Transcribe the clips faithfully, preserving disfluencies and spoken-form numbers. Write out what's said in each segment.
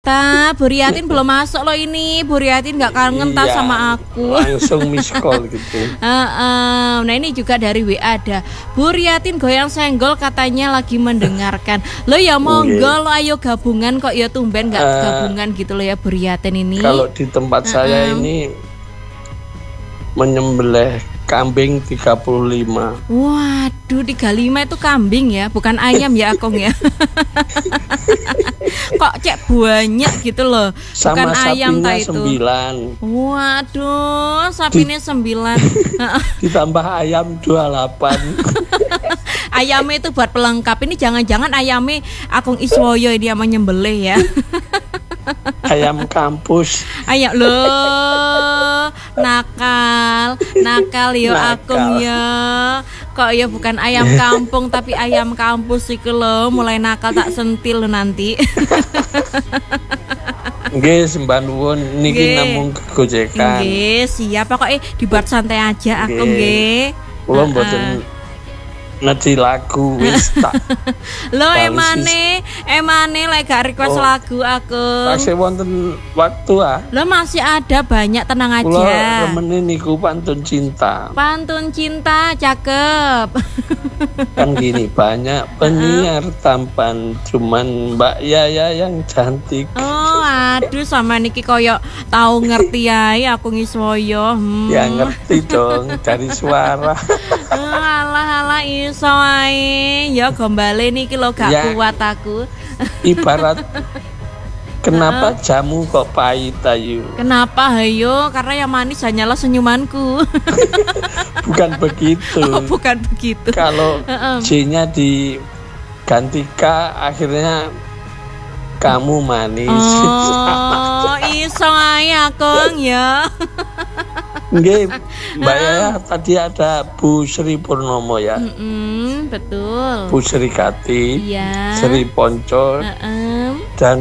Ta, Bu Riatin belum masuk loh ini. Bu Riatin nggak kangen tas Iya, sama aku. langsung miss call gitu. Uh, uh, nah ini juga dari W A ada Bu Riatin goyang senggol katanya lagi mendengarkan. Lo ya monggo lo ayo gabungan kok ya tumben nggak Uh, gabungan gitu lo ya Bu Riatin ini. Kalau di tempat saya Uh-uh. ini menyembelih kambing tiga puluh lima. Waduh, tiga puluh lima itu kambing ya, bukan ayam ya Akong ya. Kok cek banyak gitu loh. Bukan Sama ayam sapinya ta itu. sembilan. Waduh, sapinya sembilan. Ditambah ayam dua puluh delapan. Ayamnya itu buat pelengkap. Ini jangan-jangan ayamnya Akong Iswoyo ini yang menyembelih ya. Ayam kampus. Ayo loh, nakal, nakal yo Nakal. Akung ya. Kok ya bukan ayam kampung tapi ayam kampus sih lo. Mulai nakal tak sentil lo nanti. Nggih, sembah nuwun niki Nggih. namung gojekan. Nggih, siap pokoknya dibuat santai aja Akung nggih. Kula Heeh. mboten ngerti lagu wis tak. Lo Bagus, emane, emane lek gak request Oh. lagu Akung. Tasih wonten waktu ah. Lo masih ada banyak, tenang Kula aja. remene niku pantun cinta. Pantun cinta, cakep. Kan gini, banyak penyiar tampan, cuman Mbak Yaya yang cantik. Oh, aduh sama niki koyo tahu ngerti ae aku ngiswoyo. Hmm. Ya ngerti dong dari suara. Oh, alah alah iso ae. Ya gombale niki lo gak Ya. kuat aku. Ibarat kenapa jamu kok pahit ayu? Kenapa hayo? Karena yang manis hanyalah senyumanku. Bukan begitu. Oh, bukan begitu. Kalau Heeh. J-nya diganti K, akhirnya kamu manis. Oh, iso ae Akong ya. Nggih, Mbak Yaya tadi ada Bu Sri Purnomo ya. Mm-mm, betul. Bu Sri Kati, Iya. Sri Ponco, Heeh. dan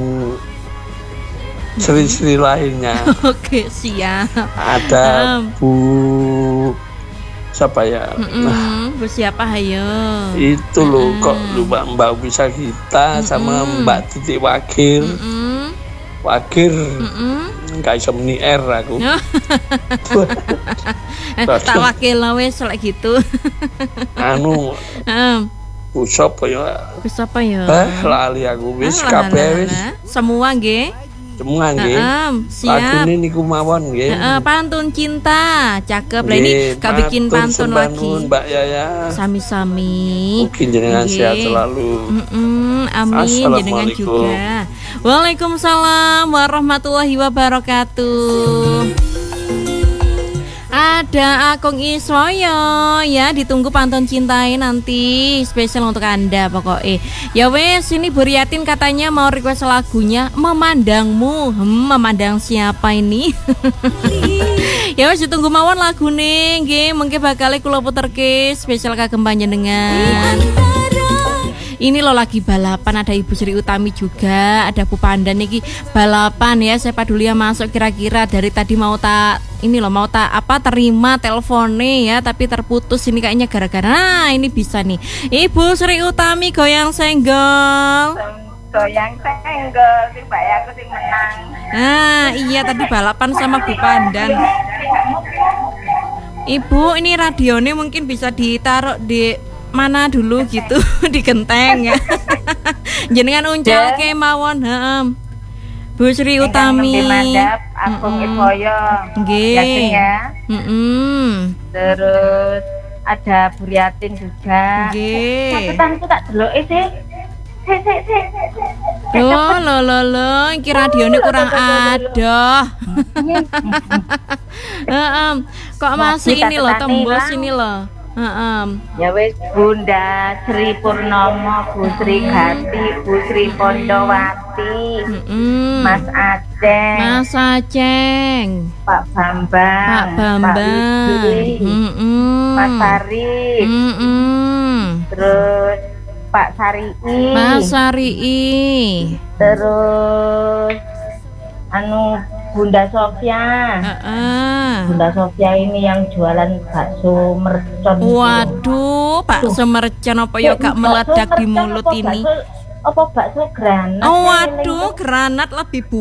Sri-Sri lainnya. Oke, siap. Ada Em. Bu siapa ya? Nah, Mm-mm, Bu siapa hayo? itu loh Mm-mm. kok lupa Mbak Bisa Gita sama Mm-mm. Mbak Titik Wakir. Mm-mm, Wakir mm-mm. nggak iso meni R aku. Eh, tak wakil lah wes lek gitu. Anu Heeh. Bu sapa ya? Wis apa ya? Eh, lali aku wis Alah, kabeh alah, wis. alah. Semua nggih. Semua nggih. Heeh, siap. Lagune niku mawon nggih. Heeh, pantun cinta. Cakep lah ini Nggih, gak bikin matur pantun sembah lagi. nuwun, Mbak Yaya. Sami-sami. Mungkin jenengan Nggih. sehat selalu. Mm-mm, amin jenengan Assalamualaikum. juga. Waalaikumsalam warahmatullahi wabarakatuh. Ada Akong Iswoyo ya, ditunggu pantun cintai nanti spesial untuk Anda pokoknya. Ya wes, ini Bu Riatin katanya mau request lagunya Memandangmu. Hmm, memandang siapa ini? Ya wes ditunggu mawon lagu nih, nggih mengke bakal kula puterke spesial kagem panjenengan. Ini lo lagi balapan, ada Ibu Sri Utami juga, ada Bu Pandan niki balapan ya. Saya peduli yang masuk kira-kira dari tadi mau tak ini lo mau tak apa terima teleponnya ya, tapi terputus ini kayaknya gara-gara. Nah, ini bisa nih. Ibu Sri Utami goyang senggol. Goyang senggol sing Mbak ya aku sing menang. Nah, iya tadi balapan sama Bu Pandan. Ibu, ini radionya mungkin bisa ditaruh di mana dulu gitu, di genteng ya. Jenengan uncal ke mawon, heeh. Bu Sri Utami. Mandap Akung Iswoyo. Nggih. Yakin ya. Heeh. Terus ada Bu Riatin juga. Nggih. Catetanku tak deloki sih. Sik sik sik. Loh, lo lo lo, iki radionya kurang adoh. Heeh. Kok masih ini loh tembus ini loh. Heeh. Ya wis Bunda Sri Purnomo, Bu Sri Gati, Bu Sri Pondowati, Heeh. Mas Aceh, Mas Aceng, Pak Bambang, Pak Bambang, Pak Widi, Mm-mm. Mas Sarif, Mm-mm. terus Pak Sarii, Mas Sarii, terus anu Bunda Sofia. Heeh. Bunda Sofia ini yang jualan bakso mercon. Waduh, bakso mercon apa ya gak meledak di mulut ini? apa bakso granat? Oh, waduh, granat lebih bu